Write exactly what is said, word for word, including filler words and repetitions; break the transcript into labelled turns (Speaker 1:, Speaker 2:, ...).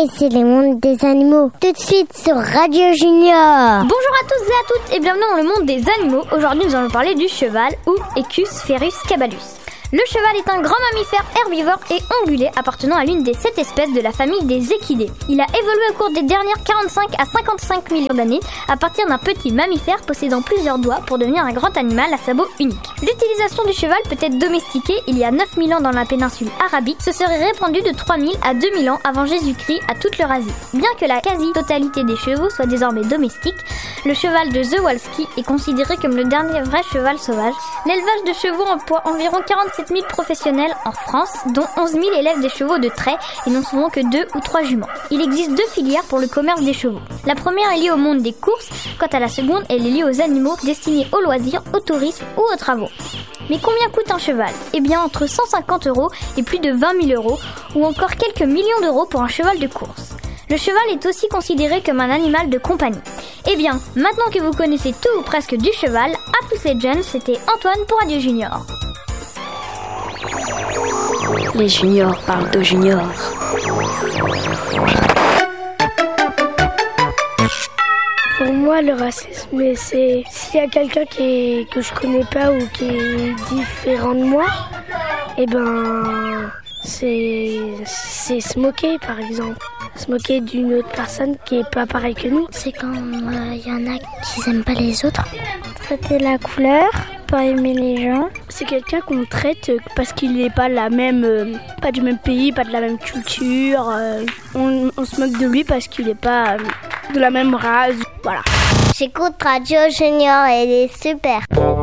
Speaker 1: c'est le monde des animaux. Tout de suite sur Radio Junior.
Speaker 2: Bonjour à tous et à toutes et bienvenue dans le monde des animaux. Aujourd'hui nous allons parler du cheval ou Equus ferus caballus. Le cheval est un grand mammifère herbivore et ongulé appartenant à l'une des sept espèces de la famille des équidés. Il a évolué au cours des dernières quarante-cinq à cinquante-cinq millions d'années à partir d'un petit mammifère possédant plusieurs doigts pour devenir un grand animal à sabots uniques. L'utilisation du cheval peut être domestiquée il y a neuf mille ans dans la péninsule arabique. Ce serait répandu de trois mille à deux mille ans avant Jésus-Christ à toute l'Eurasie. Bien que la quasi-totalité des chevaux soit désormais domestique, le cheval de Przewalski est considéré comme le dernier vrai cheval sauvage. L'élevage de chevaux emploie environ quarante-sept mille professionnels en France, dont onze mille élèvent des chevaux de trait et n'ont souvent que deux ou trois juments. Il existe deux filières pour le commerce des chevaux. La première est liée au monde des courses, quant à la seconde, elle est liée aux animaux destinés aux loisirs, au tourisme ou aux travaux. Mais combien coûte un cheval ? Eh bien entre cent cinquante euros et plus de vingt mille euros, ou encore quelques millions d'euros pour un cheval de course. Le cheval est aussi considéré comme un animal de compagnie. Eh bien, maintenant que vous connaissez tout ou presque du cheval, à tous les jeunes, c'était Antoine pour Radio Junior.
Speaker 3: Les juniors parlent de juniors.
Speaker 4: Pour moi, le racisme, c'est s'il y a quelqu'un qui est, que je connais pas ou qui est différent de moi, eh ben, c'est, c'est se moquer, par exemple. Se moquer d'une autre personne qui est pas pareille que nous.
Speaker 1: C'est quand il euh, y en a qui n'aiment pas les autres.
Speaker 5: Traiter la couleur, pas aimer les gens.
Speaker 4: C'est quelqu'un qu'on traite parce qu'il n'est pas la même, euh, pas du même pays, pas de la même culture. Euh, on, on se moque de lui parce qu'il n'est pas euh, de la même race. Voilà.
Speaker 1: J'écoute Radio Junior, elle est super.